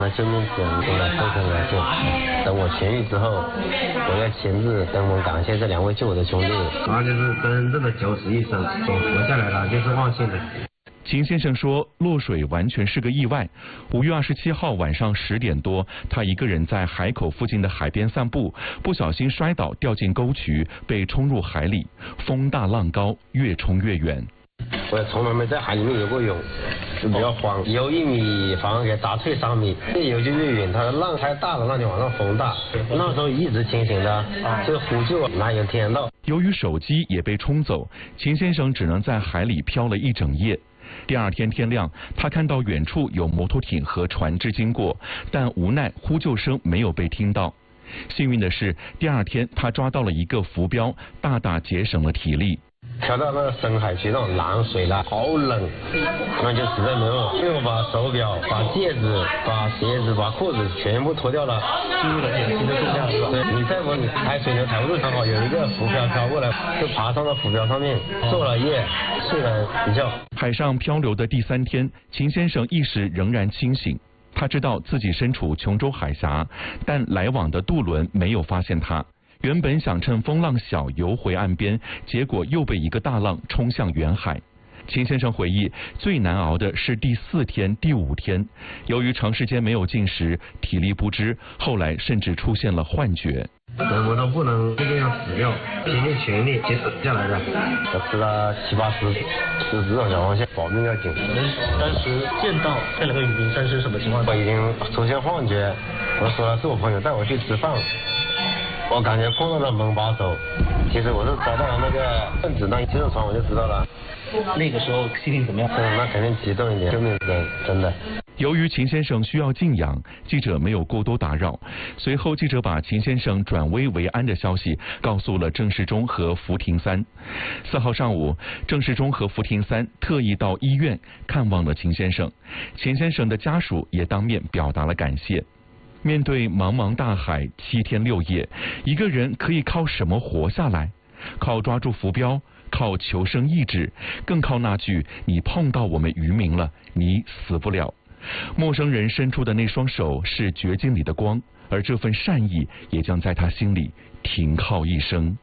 那救命之恩应该非常感谢。等我痊愈之后，我要亲自登门感谢这2位救我的兄弟。他就是真正的九死一生，活下来了就是万幸的。 秦先生说，落水完全是个意外。5月27号晚上10点多，他一个人在海口附近的海边散步，不小心摔倒，掉进沟渠，被冲入海里。风大浪高，越冲越远。 我从来没在海里面游过泳，就比较慌，游1米反而给打退3米，越游就越远。它的浪太大了，那就往上风大。那时候一直清醒的，就呼救，哪有听到？ 由于手机也被冲走，秦先生只能在海里漂了一整夜。第2天天亮，他看到远处有摩托艇和船只经过，但无奈呼救声没有被听到。幸运的是，第2天他抓到了一个浮标，大大节省了体力。 跳到那个深海区那种蓝水了，好冷，那就实在没有，因为我把手表、把戒指、把鞋子、把裤子全部脱掉了，记录了典型的重量是吧？对，你再不你抬水牛抬不住，刚好有一个浮漂飘过来，就爬上了浮漂上面，坐了夜，睡了一觉。 海上漂流的第3天，秦先生意识仍然清醒。他知道自己身处琼州海峡，但来往的渡轮没有发现他。原本想趁风浪小游回岸边，结果又被一个大浪冲向远海。秦先生回忆，最难熬的是第4天、第5天，由于长时间没有进食，体力不支，后来甚至出现了幻觉。 我都不能就这样死掉，拼尽全力节省下来的。我吃了7、8次，是这种情况下保命要紧。 当时见到这2个渔民，但是什么情况？ 我已经出现幻觉，我说了是我朋友带我去吃饭。我感觉碰到了门把手，其实我是找到了那个分子弹接着传，我就知道了。 那个时候心情怎么样？ 那肯定激动一点，救命之恩，真的。 由于秦先生需要静养，记者没有过多打扰。随后，记者把秦先生转危为安的消息告诉了郑世忠和福廷三。4号上午，郑世忠和福廷三特意到医院看望了秦先生，秦先生的家属也当面表达了感谢。面对茫茫大海，7天6夜，一个人可以靠什么活下来？靠抓住浮标，靠求生意志，更靠那句“你碰到我们渔民了，你死不了”。陌生人伸出的那双手是绝境里的光，而这份善意也将在他心里停靠一生。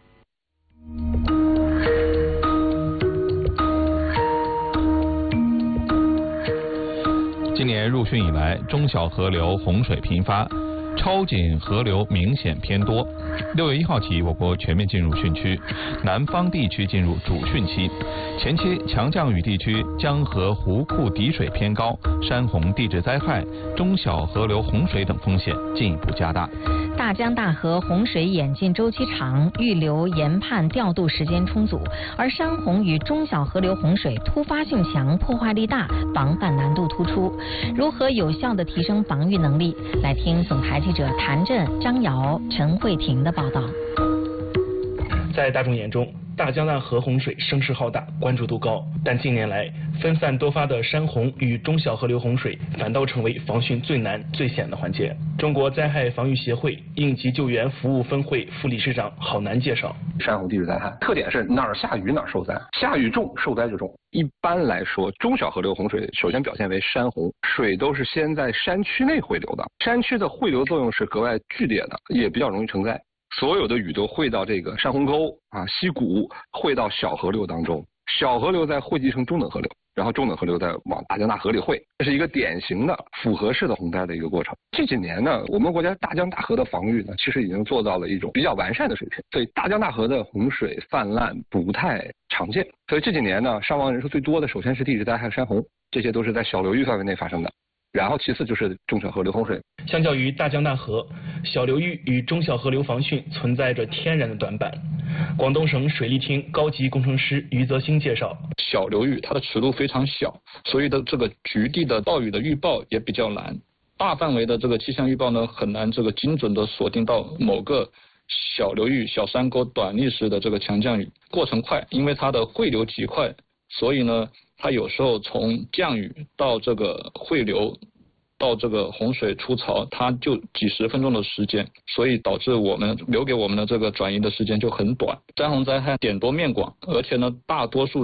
今年入汛以来，中小河流洪水频发，超警河流明显偏多。6月1号起，我国全面进入汛区，南方地区进入主汛期。前期强降雨地区江河湖库底水偏高，山洪地质灾害、中小河流洪水等风险进一步加大。 大江大河洪水演进周期长，预留研判调度时间充足，而山洪与中小河流洪水突发性强、破坏力大，防范难度突出。如何有效地提升防御能力？来听总台记者谭震、张瑶、陈慧婷的报道。 在大众眼中，大江大河洪水声势浩大，关注度高，但近年来分散多发的山洪与中小河流洪水反倒成为防汛最难最险的环节。中国灾害防御协会应急救援服务分会副理事长郝楠介绍， 山洪地质灾害特点是哪儿下雨哪儿受灾，下雨重受灾就重。一般来说，中小河流洪水首先表现为山洪，水都是先在山区内汇流的，山区的汇流作用是格外剧烈的，也比较容易成灾。所有的雨都汇到这个山洪沟溪谷，汇到小河流当中，小河流再汇集成中等河流，然后中等河流再往大江大河里汇，这是一个典型的复合式的洪灾的一个过程。这几年呢，我们国家大江大河的防御呢，其实已经做到了一种比较完善的水平，所以大江大河的洪水泛滥不太常见。所以这几年呢，伤亡人数最多的首先是地质灾害、山洪，这些都是在小流域范围内发生的。然后其次就是中小河流洪水。 相较于大江大河，小流域与中小河流防汛存在着天然的短板。广东省水利厅高级工程师余泽兴介绍， 小流域它的尺度非常小，所以的这个局地的暴雨的预报也比较难。大范围的这个气象预报呢，很难这个精准的锁定到某个小流域、小山沟短历史的这个强降雨。过程快，因为它的汇流极快，所以呢，它有时候从降雨到这个汇流到这个洪水出槽，它就几十分钟的时间，所以导致我们留给我们的这个转移的时间就很短。山洪灾害点多面广，而且呢，大多数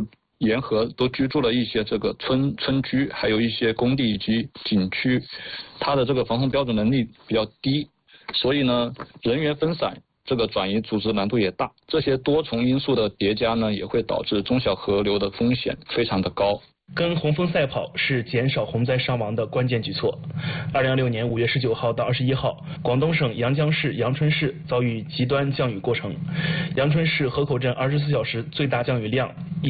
沿河都居住了一些这个村居，还有一些工地以及景区，它的这个防洪标准能力比较低，所以呢人员分散，这个转移组织难度也大，这些多重因素的叠加呢，也会导致中小河流的风险非常的高。 跟洪峰赛跑是减少洪灾伤亡的关键举措。2026年5月19号到21号，广东省阳江市阳春市遭遇极端降雨过程。阳春市河口镇24小时最大降雨量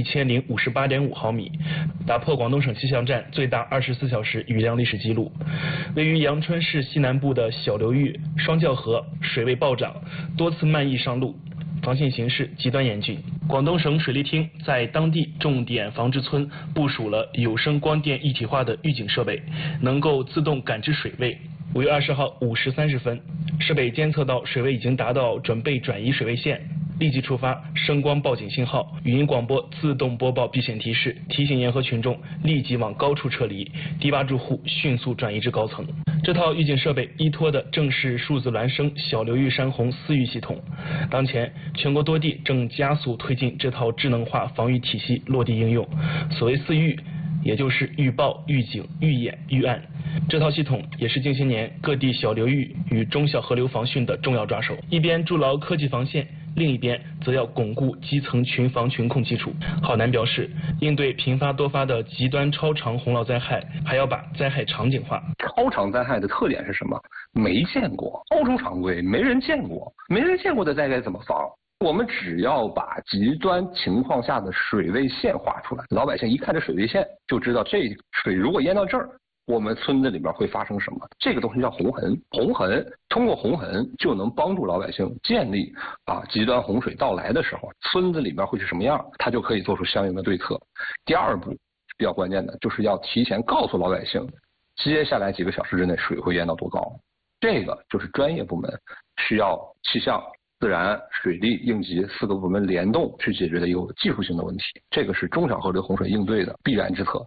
1058.5毫米，打破广东省气象站最大24小时雨量历史记录。位于阳春市西南部的小流域双教河水位暴涨，多次漫溢上路，防汛形势极端严峻。广东省水利厅在当地重点防治村部署了有声光电一体化的预警设备，能够自动感知水位。5月20号5时30分，设备监测到水位已经达到准备转移水位线，立即触发声光报警信号，语音广播自动播报避险提示，提醒沿河群众立即往高处撤离，低洼住户迅速转移至高层。这套预警设备依托的正是数字孪生小流域山洪4预系统。当前，全国多地正加速推进这套智能化防御体系落地应用。所谓4预，也就是预报、预警、预演、预案。这套系统也是近些年各地小流域与中小河流防汛的重要抓手。一边筑牢科技防线，另一边则要巩固基层群防群控基础。郝楠表示，应对频发多发的极端超长洪涝灾害，还要把灾害场景化。 超长灾害的特点是什么？没见过，超出常规，没人见过，没人见过的灾该怎么防？我们只要把极端情况下的水位线画出来，老百姓一看这水位线就知道这水如果淹到这儿，我们村子里面会发生什么。这个东西叫洪痕，洪痕通过洪痕就能帮助老百姓建立极端洪水到来的时候村子里面会是什么样，他就可以做出相应的对策。第二步比较关键的就是要提前告诉老百姓，接下来几个小时之内水会淹到多高。这个就是专业部门需要气象、自然、水利、应急4个部门联动去解决的一个技术性的问题，这个是中小河流洪水应对的必然之策。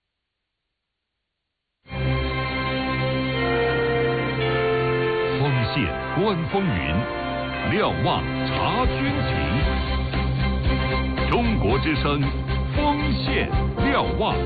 锋线观风云，瞭望察军情。中国之声，锋线瞭望。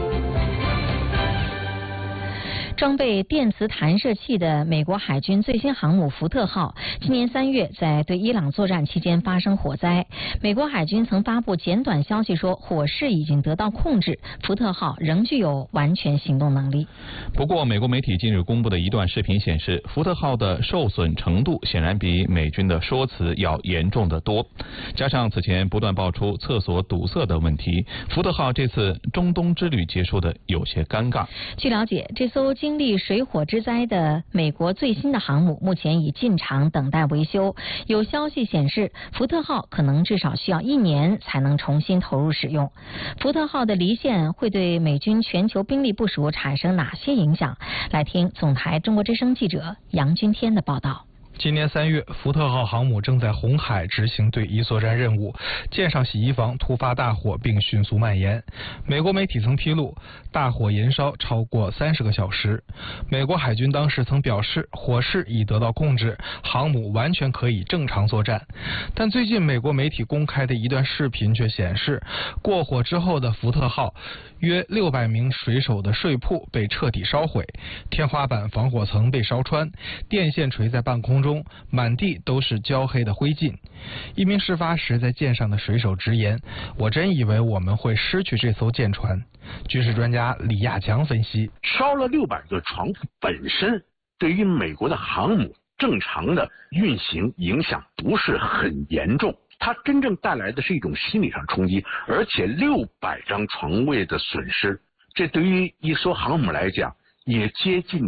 装备电磁弹射器的美国海军最新航母福特号，今年3月在对伊朗作战期间发生火灾。美国海军曾发布简短消息说，火势已经得到控制，福特号仍具有完全行动能力。 不过，美国媒体近日公布的一段视频显示，福特号的受损程度显然比美军的说辞要严重得多。加上此前不断爆出厕所堵塞的问题，福特号这次中东之旅结束的有些尴尬。 据了解，这艘经历水火之灾的美国最新的航母目前已进场等待维修。有消息显示，福特号可能至少需要1年才能重新投入使用。福特号的离线会对美军全球兵力部署产生哪些影响？来听总台中国之声记者杨君天的报道。 今年3月，福特号航母正在红海执行对伊作战任务，舰上洗衣房突发大火并迅速蔓延。美国媒体曾披露，大火延烧超过30个小时。美国海军当时曾表示，火势已得到控制，航母完全可以正常作战。但最近美国媒体公开的一段视频却显示，过火之后的福特号约600名水手的睡铺被彻底烧毁，天花板防火层被烧穿，电线垂在半空中，满地都是焦黑的灰烬。一名事发时在舰上的水手直言，我真以为我们会失去这艘舰船。军事专家李亚强分析， 烧了600个床铺本身对于美国的航母正常的运行影响不是很严重，它真正带来的是一种心理上冲击，而且600张床位的损失，这对于一艘航母来讲也接近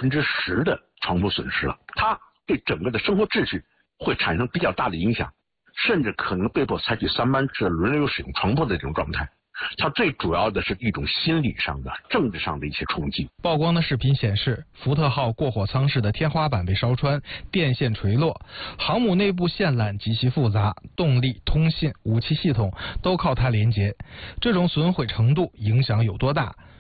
10%的床铺损失了，它对整个的生活秩序会产生比较大的影响，甚至可能被迫采取3班制轮流使用床铺的这种状态。它最主要的是一种心理上的、政治上的一些冲击。 曝光的视频显示，福特号过火舱室的天花板被烧穿，电线垂落，航母内部线缆极其复杂，动力、通信、武器系统都靠它连接。这种损毁程度影响有多大？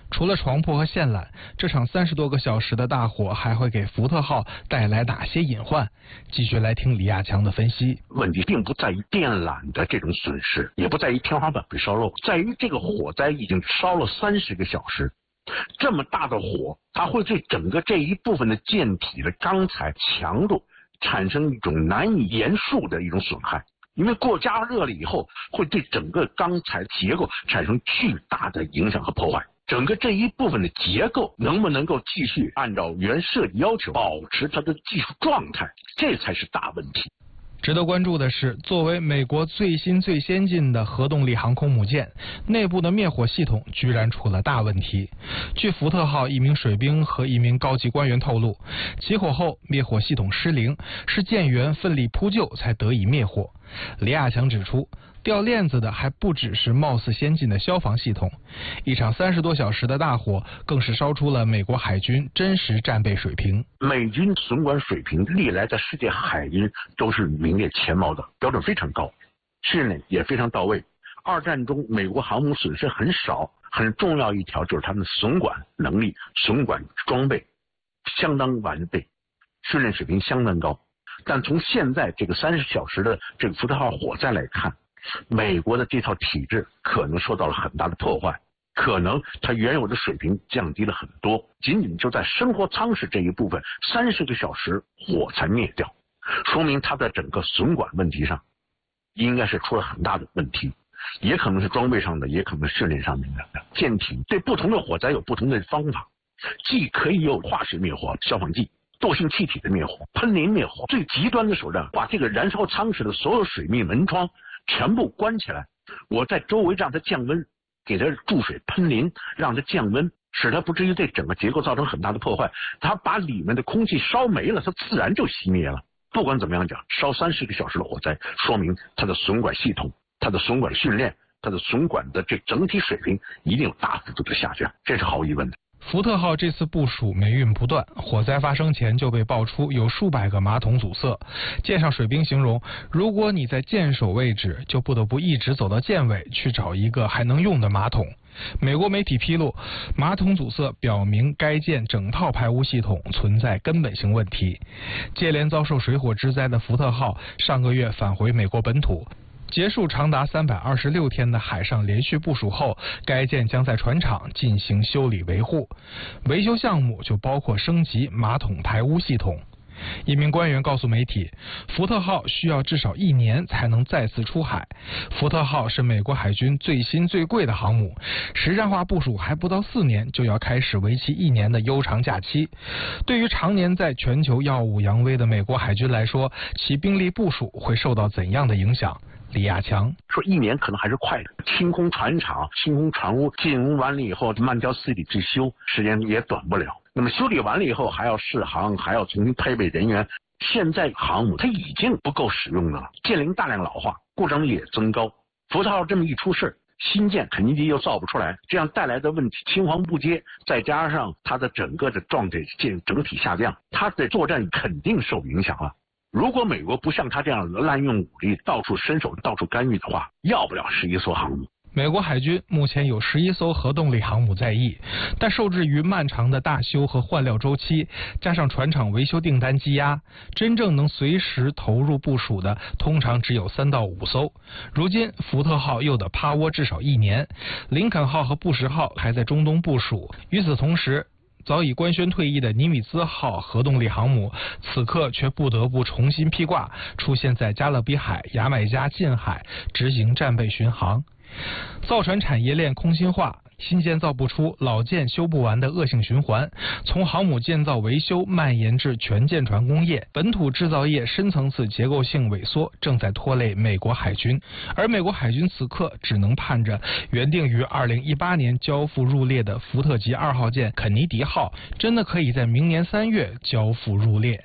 除了床铺和线缆，这场30多个小时的大火还会给福特号带来哪些隐患？继续来听李亚强的分析。 问题并不在于电缆的这种损失，也不在于天花板被烧漏，在于这个火灾已经烧了30个小时。这么大的火，它会对整个这一部分的舰体的钢材强度产生一种难以言述的一种损害，因为过加热了以后，会对整个钢材结构产生巨大的影响和破坏。整个这一部分的结构能不能够继续按照原设计要求保持它的技术状态，这才是大问题。 值得关注的是，作为美国最新最先进的核动力航空母舰，内部的灭火系统居然出了大问题。据福特号一名水兵和一名高级官员透露，起火后灭火系统失灵，是舰员奋力扑救才得以灭火。李亚强指出，掉链子的还不只是貌似先进的消防系统，一场30多小时的大火更是烧出了美国海军真实战备水平。 美军损管水平历来在世界海军都是名列前茅的，标准非常高，训练也非常到位。二战中美国航母损失很少，很重要一条就是他们的损管能力、损管装备相当完备，训练水平相当高。但从现在这个30小时的这个福特号火灾来看，美国的这套体制可能受到了很大的破坏，可能它原有的水平降低了很多，仅仅就在生活舱室这一部分30个小时火才灭掉，说明它的整个损管问题上应该是出了很大的问题，也可能是装备上的，也可能是训练上面的。舰体对不同的火灾有不同的方法，既可以有化学灭火、消防剂、惰性气体的灭火、喷淋灭火，最极端的手段，把这个燃烧舱室的所有水密门窗全部关起来，我在周围让它降温，给它注水喷淋，让它降温，使它不至于对整个结构造成很大的破坏。它把里面的空气烧没了，它自然就熄灭了。不管怎么样讲，烧30个小时的火灾，说明它的损管系统、它的损管训练、它的损管的这整体水平一定有大幅度的下降，这是毫无疑问的。 福特号这次部署霉运不断，火灾发生前就被爆出有数百个马桶阻塞。舰上水兵形容，如果你在舰首位置，就不得不一直走到舰尾去找一个还能用的马桶。美国媒体披露，马桶阻塞表明该舰整套排污系统存在根本性问题。接连遭受水火之灾的福特号上个月返回美国本土，结束长达326天的海上连续部署后，该舰将在船厂进行修理维护。维修项目就包括升级马桶排污系统。一名官员告诉媒体，福特号需要至少1年才能再次出海。福特号是美国海军最新最贵的航母，实战化部署还不到4年就要开始为期1年的悠长假期。对于常年在全球耀武扬威的美国海军来说，其兵力部署会受到怎样的影响？李亚强说1年可能还是快的，清空船厂、清空船坞，进入完了以后慢条斯理去修，时间也短不了。那么修理完了以后还要试航，还要重新配备人员。现在航母它已经不够使用的了，舰龄大量老化，故障率也增高。福特号这么一出事，新舰肯尼迪又造不出来，这样带来的问题青黄不接，再加上它的整个的状态整体下降，它的作战肯定受影响了。如果美国不像他这样滥用武力，到处伸手、到处干预的话，要不了11艘航母。 美国海军目前有11艘核动力航母在役，但受制于漫长的大修和换料周期，加上船厂维修订单积压，真正能随时投入部署的通常只有3到5艘。如今福特号又得趴窝至少1年，林肯号和布什号还在中东部署。与此同时，早已官宣退役的尼米兹号核动力航母，此刻却不得不重新披挂，出现在加勒比海、牙买加近海执行战备巡航。造船产业链空心化，新建造不出，老舰修不完的恶性循环，从航母建造维修蔓延至全舰船工业，本土制造业深层次结构性萎缩正在拖累美国海军，而美国海军此刻只能盼着原定于2018年交付入列的福特级2号舰肯尼迪号真的可以在明年3月交付入列。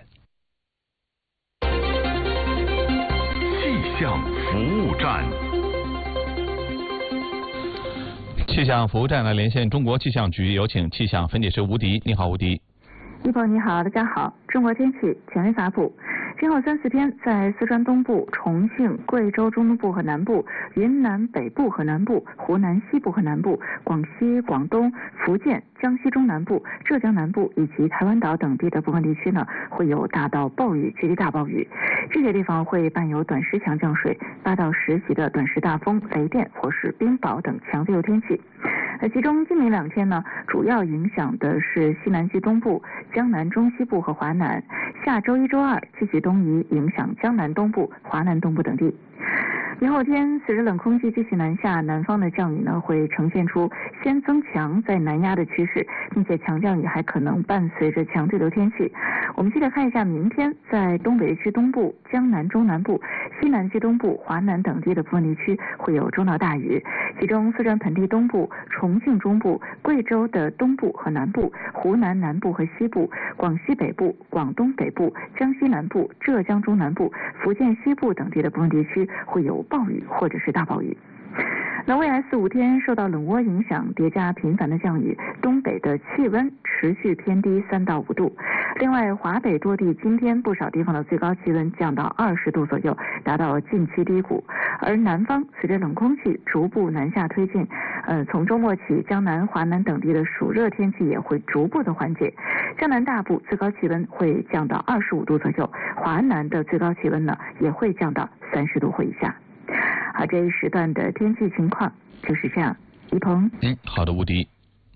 气象服务站。 气象服务站来连线中国气象局，有请气象分解师吴迪。你好，吴迪。 一鹏你好，大家好。 中国天气权威发布。今后3、4天，在四川东部、重庆、贵州中东部和南部、云南北部和南部、湖南西部和南部、广西、广东、福建、江西中南部、浙江南部以及台湾岛等地的部分地区呢，会有大到暴雨、局地大暴雨。这些地方会伴有短时强降水、8到10级的短时大风、雷电或是冰雹等强对流天气。其中今明2天呢，主要影响的是西南及东部、江南中西部和华南。下周1、周2继续东移，影响江南东部、华南东部等地。明后天，随着冷空气继续南下，南方的降雨呢会呈现出先增强再南压的趋势，并且强降雨还可能伴随着强对流天气。我们接着看一下明天在东北地区东部、江南中南部、西南及东部、华南等地的部分地区会有中到大雨，其中四川盆地东部、重庆中部、贵州的东部和南部、湖南南部和西部、广西北部、广东北部、江西南部、浙江中南部、福建西部等地的部分地区会有暴雨或者是大暴雨。那未来4、5天受到冷涡影响，叠加频繁的降雨，东北的气温持续偏低3到5度。另外，华北多地今天不少地方的最高气温降到20度左右，达到近期低谷。而南方随着冷空气逐步南下推进，从周末起，江南、华南等地的暑热天气也会逐步的缓解。江南大部最高气温会降到25度左右，华南的最高气温呢也会降到30度或以下。好，这一时段的天气情况就是这样。一鹏， 好的，吴迪。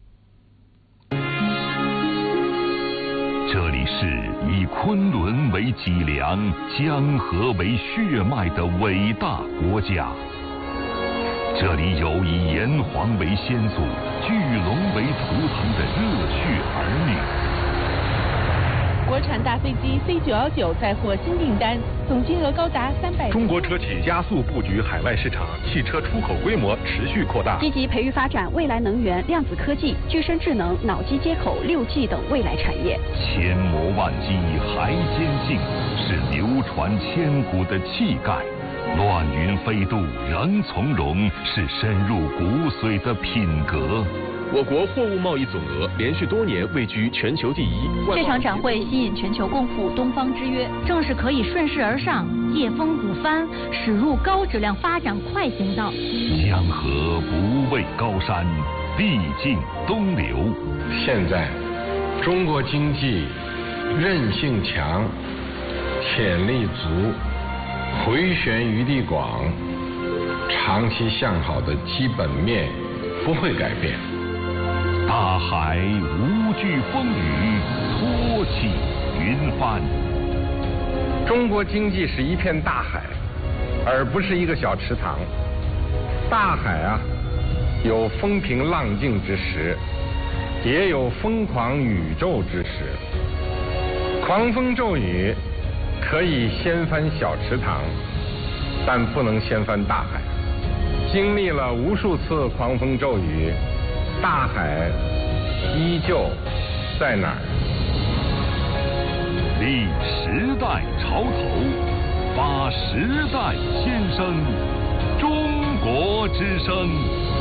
这里是以昆仑为脊梁、江河为血脉的伟大国家。这里有以炎黄为先祖、巨龙为图腾的热血儿女。 国产大飞机 C919 再获新订单，总金额高达300。 中国车企加速布局海外市场，汽车出口规模持续扩大， 积极培育发展未来能源、量子科技、具身智能、脑机接口、6G 等未来产业。 千磨万击还坚劲，是流传千古的气概；乱云飞渡仍从容，是深入骨髓的品格。 我国货物贸易总额连续多年位居全球第一。 这场展会吸引全球共赴东方之约，正是可以顺势而上，借风鼓帆，驶入高质量发展快行道。 江河不畏高山，必尽东流。 现在，中国经济韧性强，潜力足，回旋余地广，长期向好的基本面不会改变。 大海无惧风雨，托起云帆。 中国经济是一片大海，而不是一个小池塘。大海啊，有风平浪静之时，也有疯狂宇宙之时。狂风骤雨可以掀翻小池塘，但不能掀翻大海。经历了无数次狂风骤雨，大海依旧在哪儿？ 立时代潮头，发时代先声，中国之声。